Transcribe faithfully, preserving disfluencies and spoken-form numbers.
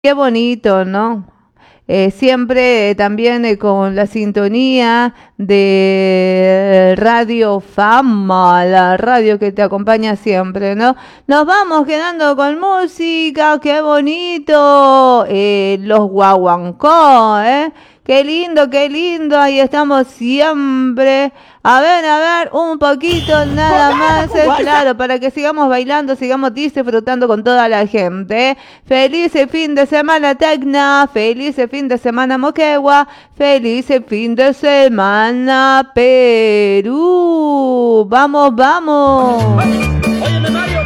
Qué bonito, ¿no? Eh, siempre eh, también eh, con la sintonía de Radio Fama, la radio que te acompaña siempre, ¿no? Nos vamos quedando con música, qué bonito. Eh, los guaguancó, ¿eh? Qué lindo, qué lindo, ahí estamos siempre. A ver, a ver, un poquito nada más, es claro, para que sigamos bailando, sigamos disfrutando con toda la gente. Feliz fin de semana Tecna, feliz fin de semana Moquegua, feliz fin de semana Perú. Vamos, vamos. Óyeme, Mario.